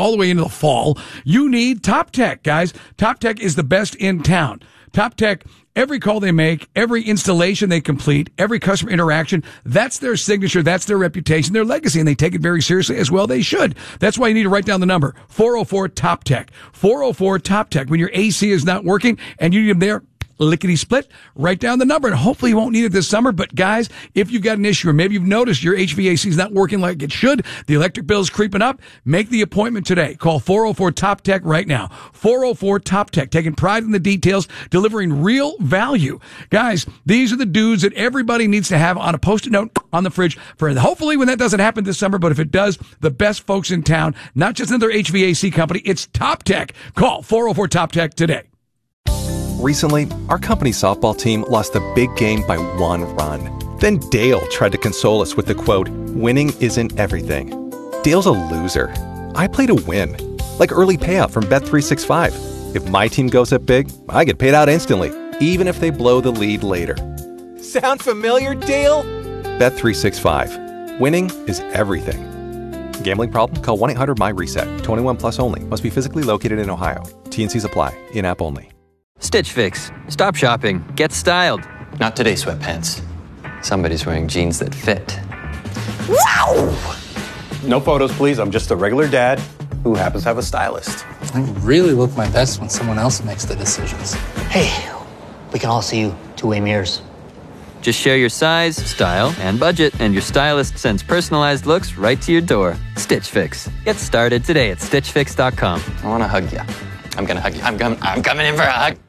all the way into the fall, you need Top Tech, guys. Top Tech is the best in town. Top Tech, every call they make, every installation they complete, every customer interaction, that's their signature, that's their reputation, their legacy, and they take it very seriously as well they should. That's why you need to write down the number, 404-TOP-TECH. 404-TOP-TECH. When your AC is not working and you need them there, lickety-split, write down the number, and hopefully you won't need it this summer. But guys, if you've got an issue, or maybe you've noticed your HVAC is not working like it should, the electric bill is creeping up, make the appointment today. Call 404-TOP-TECH right now. 404-TOP-TECH, taking pride in the details, delivering real value. Guys, these are the dudes that everybody needs to have on a Post-it note on the fridge for hopefully when that doesn't happen this summer, but if it does, the best folks in town, not just another HVAC company, it's Top Tech. Call 404-TOP-TECH today. Recently, our company softball team lost the big game by 1 run. Then Dale tried to console us with the quote, "Winning isn't everything." Dale's a loser. I play to win. Like early payout from Bet365. If my team goes up big, I get paid out instantly, even if they blow the lead later. Sound familiar, Dale? Bet365. Winning is everything. Gambling problem? Call 1-800-MY-RESET. 21 plus only. Must be physically located in Ohio. T&Cs apply. In-app only. Stitch Fix. Stop shopping. Get styled. Not today, sweatpants. Somebody's wearing jeans that fit. Wow! No photos, please. I'm just a regular dad who happens to have a stylist. I really look my best when someone else makes the decisions. Hey, we can all see you. Two-way mirrors. Just share your size, style, and budget, and your stylist sends personalized looks right to your door. Stitch Fix. Get started today at StitchFix.com. I want to hug you. I'm going to hug you. I'm coming in for a hug.